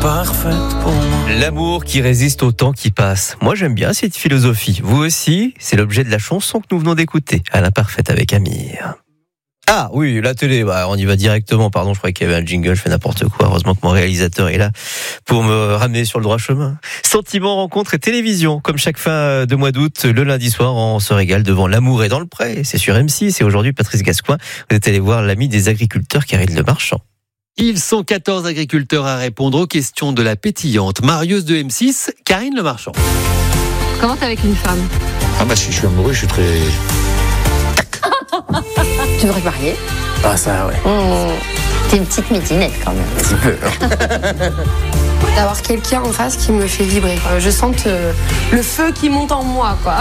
parfaite pour moi. L'amour qui résiste au temps qui passe. Moi, j'aime bien cette philosophie. Vous aussi, c'est l'objet de la chanson que nous venons d'écouter. À l'imparfaite avec Amir. Ah oui, la télé, on y va directement. Pardon, je croyais qu'il y avait un jingle, je fais n'importe quoi. Heureusement que mon réalisateur est là pour me ramener sur le droit chemin. Sentiments, rencontres et télévision. Comme chaque fin de mois d'août, le lundi soir, on se régale devant L'amour est dans le pré. C'est sur M6 et aujourd'hui, Patrice Gascoin, vous êtes allé voir l'ami des agriculteurs, Karine Le Marchand. Ils sont 14 agriculteurs à répondre aux questions de la pétillante marieuse de M6, Karine Le Marchand. Comment t'es avec une femme ? Ah bah si je suis amoureux, je suis très... Tu voudrais te marier ? Ah ça ouais. T'es une petite midinette quand même. Un petit peu. D'avoir quelqu'un en face qui me fait vibrer. Je sens le feu qui monte en moi, quoi.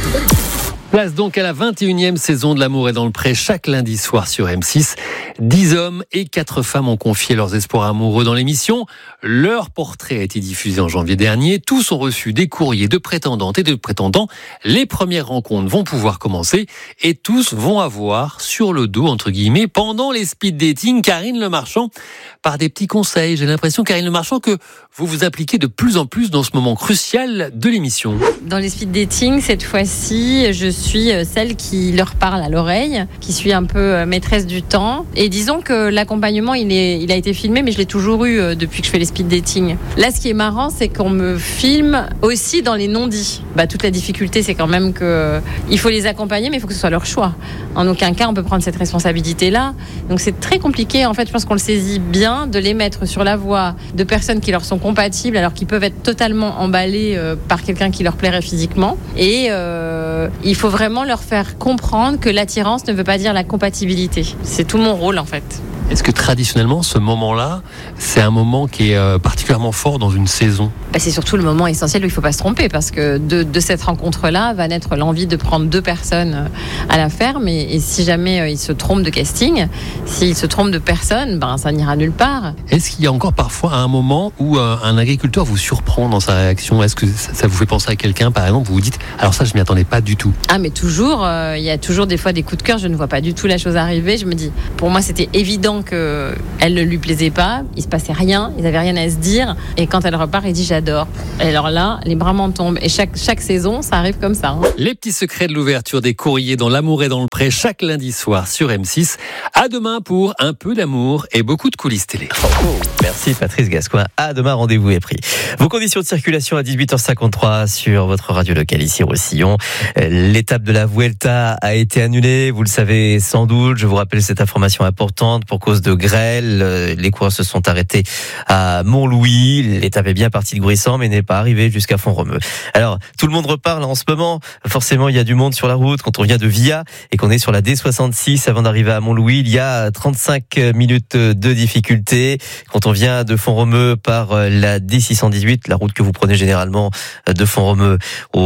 Place donc à la 21e saison de L'amour est dans le pré, chaque lundi soir sur M6. 10 hommes et 4 femmes ont confié leurs espoirs amoureux dans l'émission. Leur portrait a été diffusé en janvier dernier. Tous ont reçu des courriers de prétendantes et de prétendants. Les premières rencontres vont pouvoir commencer et tous vont avoir sur le dos, entre guillemets, pendant les speed dating, Karine Le Marchand, par des petits conseils. J'ai l'impression, Karine Le Marchand, que vous vous appliquez de plus en plus dans ce moment crucial de l'émission. Dans les speed dating, cette fois-ci, je suis celle qui leur parle à l'oreille, qui suis un peu maîtresse du temps. Et disons que l'accompagnement, il a été filmé, mais je l'ai toujours eu depuis que je fais les speed dating. Là, ce qui est marrant, c'est qu'on me filme aussi dans les non-dits. Toute la difficulté, c'est quand même qu'il faut les accompagner, mais il faut que ce soit leur choix. En aucun cas, on peut prendre cette responsabilité-là. Donc c'est très compliqué, en fait, je pense qu'on le saisit bien, de les mettre sur la voie de personnes qui leur sont compatibles, alors qu'ils peuvent être totalement emballés par quelqu'un qui leur plairait physiquement. Et il faut vraiment leur faire comprendre que l'attirance ne veut pas dire la compatibilité. C'est tout mon rôle, en fait. Est-ce que traditionnellement, ce moment-là, c'est un moment qui est particulièrement fort dans une saison ? C'est surtout le moment essentiel où il ne faut pas se tromper, parce que de cette rencontre-là va naître l'envie de prendre 2 personnes à la ferme, et si jamais ils se trompent de casting, s'ils se trompent de personne, ça n'ira nulle part. Est-ce qu'il y a encore parfois un moment où un agriculteur vous surprend dans sa réaction ? Est-ce que ça vous fait penser à quelqu'un, par exemple, vous vous dites « alors ça, je ne m'y attendais pas du tout ». Ah mais toujours, il y a toujours des fois des coups de cœur, je ne vois pas du tout la chose arriver, je me dis, pour moi c'était évident qu'elle ne lui plaisait pas, il se passait rien, ils n'avaient rien à se dire, et quand elle repart, il dit j'adore. Et alors là, les bras m'en tombent, et chaque saison, ça arrive comme ça. Les petits secrets de l'ouverture des courriers dans L'amour est dans le pré, chaque lundi soir sur M6. À demain pour un peu d'amour et beaucoup de coulisses télé. Merci Patrice Gascoin. À demain, rendez-vous est pris. Vos conditions de circulation à 18h53 sur votre radio locale ici Roussillon. L'étape de la Vuelta a été annulée, vous le savez sans doute. Je vous rappelle cette information importante pour cause de grêle. Les coureurs se sont arrêtés à Montlouis. L'étape est bien partie de Gruissant, mais n'est pas arrivée jusqu'à Font-Romeu. Alors, tout le monde reparle en ce moment. Forcément, il y a du monde sur la route quand on vient de Via et qu'on est sur la D66 avant d'arriver à Montlouis. Il y a 35 minutes de difficulté. Quand on vient de Font-Romeu par la D618, la route que vous prenez généralement de Font-Romeu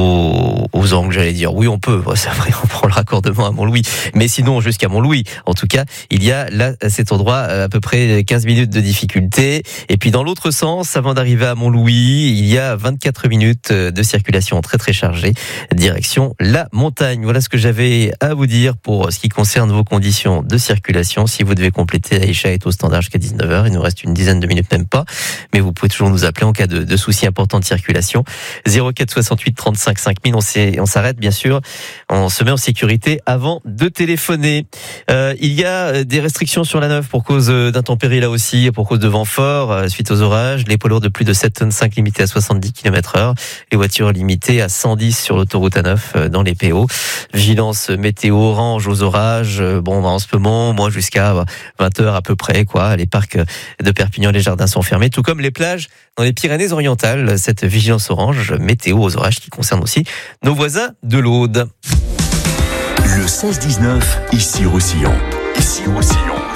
aux Angles, j'allais dire. Oui, on peut. C'est vrai, on prend le raccordement à Montlouis. Mais sinon, jusqu'à Montlouis, en tout cas, il y a là, cet endroit, à peu près 15 minutes de difficulté. Et puis, dans l'autre sens, avant d'arriver à Montlouis, il y a 24 minutes de circulation très, très chargée. Direction la montagne. Voilà ce que j'avais à vous dire pour ce qui concerne vos conditions de circulation. Si vous devez compléter, Aïcha est au standard jusqu'à 19h. Il nous reste une dizaine de minutes, même pas. Mais vous pouvez toujours nous appeler en cas de soucis importants de circulation. 04 68 35 5000. On s'arrête, bien sûr. On se met en sécurité avant de téléphoner. Il y a des restrictions sur la 9 pour cause d'intempéries là aussi, pour cause de vent fort, suite aux orages. Les poids lourds de plus de 7,5 tonnes limités à 70 km/h. Les voitures limitées à 110 sur l'autoroute A9 dans les PO. Vigilance météo orange aux orages. En ce moment, moi jusqu'à 20h à peu près, quoi. Les parcs de Perpignan, les jardins sont fermés, tout comme les plages dans les Pyrénées-Orientales. Cette vigilance orange météo aux orages qui concerne aussi nos voisins de l'Aude. Le 16-19, ici Roussillon. Ici Roussillon.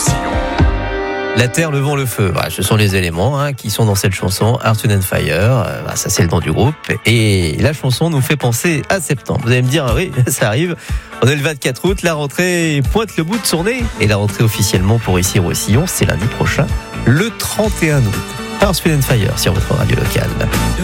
La terre, le vent, le feu. Ce sont les éléments qui sont dans cette chanson, Earth, Wind & Fire. Ça, c'est le nom du groupe. Et la chanson nous fait penser à septembre. Vous allez me dire, oui, ça arrive. On est le 24 août, la rentrée pointe le bout de son nez. Et la rentrée officiellement pour ici Roussillon, c'est lundi prochain, le 31 août. Earth, Wind & Fire sur votre radio locale.